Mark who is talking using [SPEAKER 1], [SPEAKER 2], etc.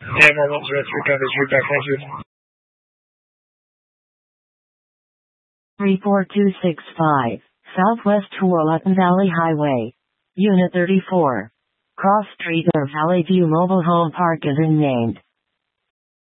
[SPEAKER 1] Yeah, Mobile 3 thank you.
[SPEAKER 2] 34265, Southwest Tualatin Valley Highway. Unit 34. Cross Street or Valley View Mobile Home Park is unnamed.